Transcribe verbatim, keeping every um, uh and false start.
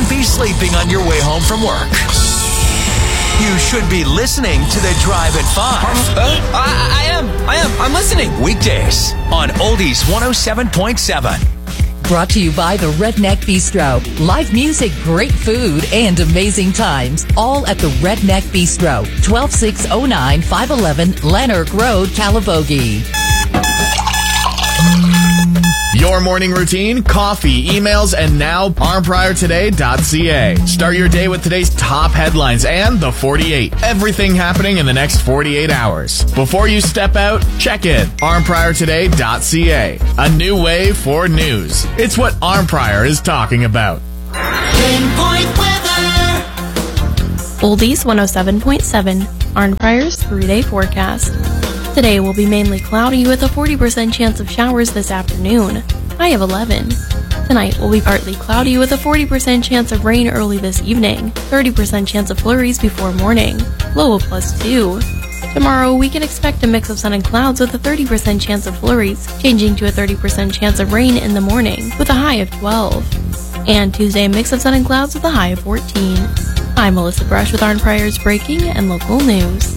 shouldn't be sleeping on your way home from work. You should be listening to the Drive at five. Uh, I, I am. I am. I'm listening. Weekdays on Oldies one oh seven point seven. Brought to you by the Redneck Bistro. Live music, great food, and amazing times. All at the Redneck Bistro. twelve six oh nine, five eleven Lanark Road, Calabogie. Your morning routine, coffee, emails, and now arm prior today dot c a. Start your day with today's top headlines and the forty-eight. Everything happening in the next forty-eight hours. Before you step out, check in. arm prior today dot c a. A new way for news. It's what Arm Prior is talking about. Pinpoint weather. Oldies one oh seven point seven. Arm Prior's three-day forecast. Today will be mainly cloudy with a forty percent chance of showers this afternoon, high of eleven. Tonight will be partly cloudy with a forty percent chance of rain early this evening, thirty percent chance of flurries before morning, low of plus two. Tomorrow we can expect a mix of sun and clouds with a thirty percent chance of flurries, changing to a thirty percent chance of rain in the morning with a high of twelve. And Tuesday a mix of sun and clouds with a high of fourteen. I'm Melissa Brush with Arn Prior's breaking and local news.